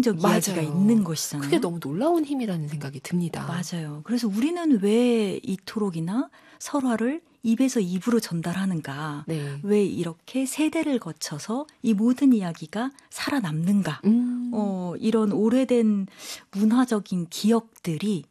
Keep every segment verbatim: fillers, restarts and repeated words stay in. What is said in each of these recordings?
전통적 맞아요. 이야기가 있는 것이잖아요. 그게 너무 놀라운 힘이라는 생각이 듭니다. 맞아요. 그래서 우리는 왜 이토록이나 설화를 입에서 입으로 전달하는가? 네. 왜 이렇게 세대를 거쳐서 이 모든 이야기가 살아남는가? 음. 어, 이런 오래된 문화적인 기억들이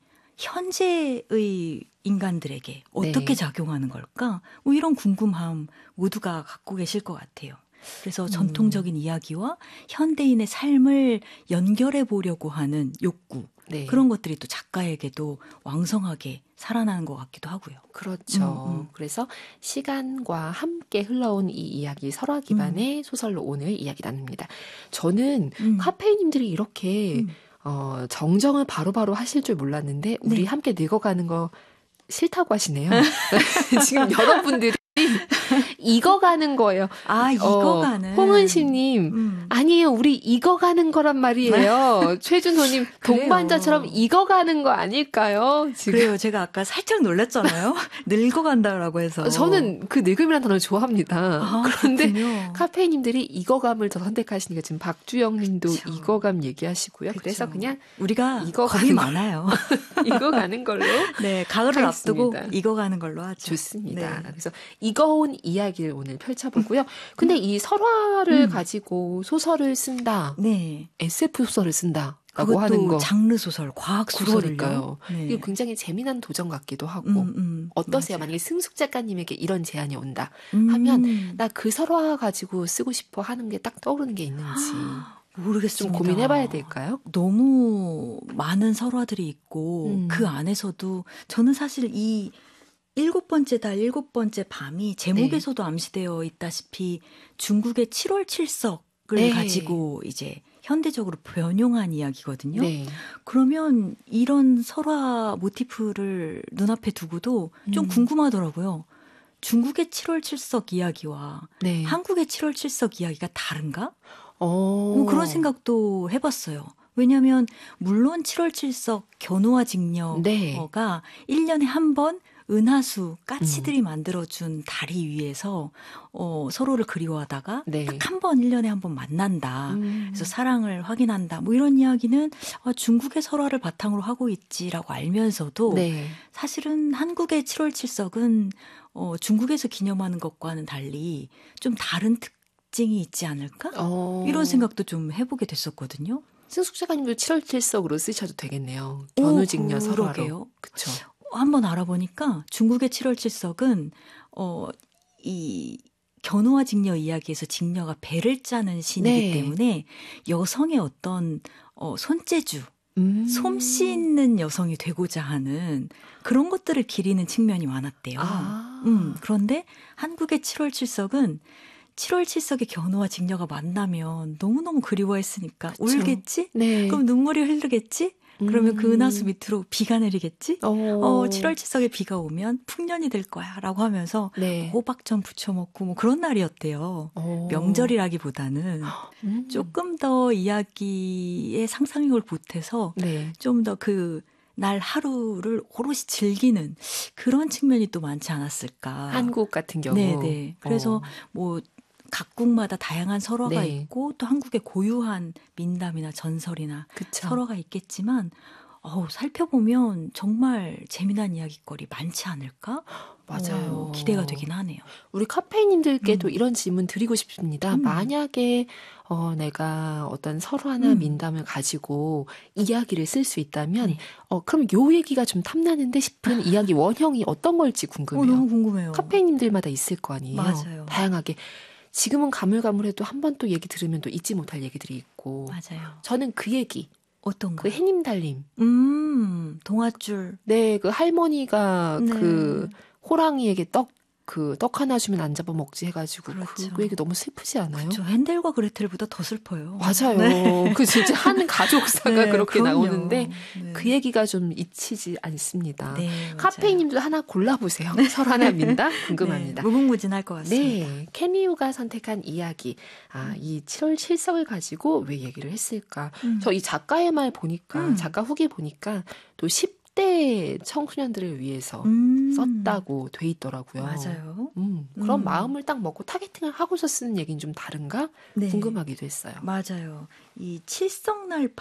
현재의 인간들에게 어떻게 네. 작용하는 걸까? 뭐 이런 궁금함 모두가 갖고 계실 것 같아요. 그래서 전통적인 음. 이야기와 현대인의 삶을 연결해 보려고 하는 욕구, 네. 그런 것들이 또 작가에게도 왕성하게 살아나는 것 같기도 하고요. 그렇죠. 음, 음. 그래서 시간과 함께 흘러온 이 이야기 설화 기반의 음. 소설로 오늘 이야기 나눕니다. 저는 음. 카페인님들이 이렇게 음. 어, 정정을 바로바로 하실 줄 몰랐는데 우리 네. 함께 늙어가는 거 싫다고 하시네요. 지금 여러분들이 익어가는 거예요. 아, 익어가는. 어, 홍은심님, 음. 아니에요. 우리 익어가는 거란 말이에요. 최준호님, 동반자처럼 익어가는 거 아닐까요? 지금. 그래요. 제가 아까 살짝 놀랐잖아요. 늙어간다라고 해서. 저는 그 늙음이라는 단어를 좋아합니다. 아, 그런데 그렇군요. 카페인님들이 익어감을 더 선택하시니까 지금 박주영님도 그쵸. 익어감 얘기하시고요. 그쵸. 그래서 그냥 우리가 겁이 많아요. 익어가는 걸로. 네, 가을을 하겠습니다. 앞두고 익어가는 걸로 하죠. 좋습니다. 네. 그래서 익어온 이야기를 오늘 펼쳐보고요. 근데 이 설화를 음. 가지고 소설을 쓴다. 네. 에스에프 소설을 쓴다. 라고 하는 거. 장르 소설, 과학 소설을요. 네. 이게 굉장히 재미난 도전 같기도 하고. 음, 음, 어떠세요? 맞아요. 만약에 승숙 작가님에게 이런 제안이 온다 음. 하면 나 그 설화 가지고 쓰고 싶어 하는 게 딱 떠오르는 게 있는지. 모르겠습니다. 좀 고민해봐야 될까요? 너무 많은 설화들이 있고 음. 그 안에서도 저는 사실 이 일곱 번째 달 일곱 번째 밤이 제목에서도 네. 암시되어 있다시피 중국의 칠월 칠석을 네. 가지고 이제 현대적으로 변용한 이야기거든요. 네. 그러면 이런 설화 모티프를 눈앞에 두고도 좀 음. 궁금하더라고요. 중국의 칠월 칠석 이야기와 네. 한국의 칠월 칠석 이야기가 다른가? 뭐 그런 생각도 해봤어요. 왜냐하면 물론 칠월 칠석 견우와 직녀가 네. 일 년에 한 번 은하수 까치들이 음. 만들어준 다리 위에서 어, 서로를 그리워하다가 네. 딱 한 번 일 년에 한 번 만난다. 음. 그래서 사랑을 확인한다. 뭐 이런 이야기는 아, 중국의 설화를 바탕으로 하고 있지라고 알면서도 네. 사실은 한국의 칠월 칠석은 어, 중국에서 기념하는 것과는 달리 좀 다른 특징이 있지 않을까? 어. 이런 생각도 좀 해보게 됐었거든요. 승숙 작가님도 칠월 칠석으로 쓰셔도 되겠네요. 견우직녀 설화로. 그렇죠. 한번 알아보니까 중국의 칠월 칠석은 어, 이 견우와 직녀 이야기에서 직녀가 배를 짜는 신이기 네. 때문에 여성의 어떤 어, 손재주, 음. 솜씨 있는 여성이 되고자 하는 그런 것들을 기리는 측면이 많았대요. 아. 음, 그런데 한국의 칠월 칠석은 칠월 칠석의 견우와 직녀가 만나면 너무너무 그리워했으니까 그쵸. 울겠지? 네. 그럼 눈물이 흐르겠지? 그러면 음. 그 은하수 밑으로 비가 내리겠지? 어, 칠월 칠석에 비가 오면 풍년이 될 거야 라고 하면서 네. 호박전 부쳐 먹고 뭐 그런 날이었대요. 오. 명절이라기보다는 음. 조금 더 이야기의 상상력을 보태서 네. 좀 더 그 날 하루를 오롯이 즐기는 그런 측면이 또 많지 않았을까. 한국 같은 경우. 네네. 그래서 어. 뭐 각국마다 다양한 설화가 네. 있고 또 한국의 고유한 민담이나 전설이나 그쵸. 설화가 있겠지만 어우, 살펴보면 정말 재미난 이야기거리 많지 않을까? 맞아요. 어, 기대가 되긴 하네요. 우리 카페인님들께도 음. 이런 질문 드리고 싶습니다. 음. 만약에 어, 내가 어떤 설화나 음. 민담을 가지고 이야기를 쓸 수 있다면 네. 어, 그럼 요 얘기가 좀 탐나는데 싶은 이야기 원형이 어떤 걸지 궁금해요. 어, 너무 궁금해요. 카페인님들마다 있을 거 아니에요. 맞아요. 다양하게. 지금은 가물가물해도 한 번 또 얘기 들으면 또 잊지 못할 얘기들이 있고. 맞아요. 저는 그 얘기. 어떤 거? 그 해님 달림. 음, 동화줄. 네, 그 할머니가 네. 그 호랑이에게 떡, 그 떡 하나 주면 안 잡아먹지 해가지고 그렇죠. 그 얘기 너무 슬프지 않아요? 그렇죠. 헨델과 그레텔보다 더 슬퍼요. 맞아요. 네. 그 진짜 한 가족사가 네, 그렇게 그럼요. 나오는데 네. 그 얘기가 좀 잊히지 않습니다. 네, 카페인님도 하나 골라보세요. 설화나 민다? 궁금합니다. 네, 무궁무진할 것 같습니다. 네, 케미우가 선택한 이야기. 아, 이 칠월 칠석을 가지고 왜 얘기를 했을까? 음. 저 이 작가의 말 보니까 음. 작가 후기 보니까 또 십 대 청소년들을 위해서 음. 썼다고 돼 있더라고요. 맞아요. 음, 그런 음. 마음을 딱 먹고 타겟팅을 하고서 쓰는 얘기는 좀 다른가? 네. 궁금하기도 했어요. 맞아요. 이 칠성날